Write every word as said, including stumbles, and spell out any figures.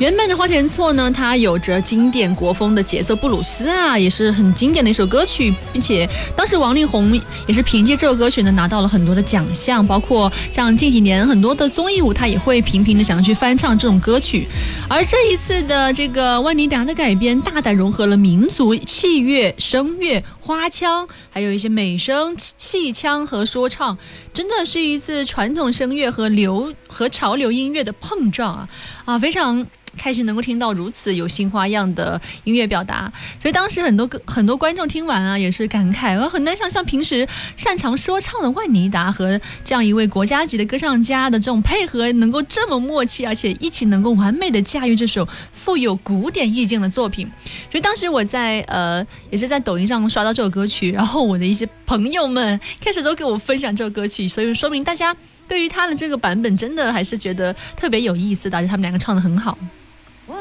原本的花田错呢，它有着经典国风的节奏布鲁斯啊，也是很经典的一首歌曲，并且当时王力宏也是凭借这首歌曲呢拿到了很多的奖项，包括像近几年很多的综艺舞台也会频频的想要去翻唱这种歌曲。而这一次的这个万妮达的改编，大胆融合了民族器乐、声乐、花腔，还有一些美声、气腔和说唱，真的是一次传统声乐和流和潮流音乐的碰撞啊啊，非常开心能够听到如此有新花样的音乐表达。所以当时很多很多观众听完啊，也是感慨，我很难想象平时擅长说唱的万妮达和这样一位国家级的歌唱家的这种配合能够这么默契，而且一起能够完美的驾驭这首富有古典意境的作品。所以当时我在呃也是在抖音上刷到这首歌曲，然后我的一些朋友们开始都给我分享这首歌曲，所以说明大家对于他的这个版本真的还是觉得特别有意思的，而且他们两个唱得很好。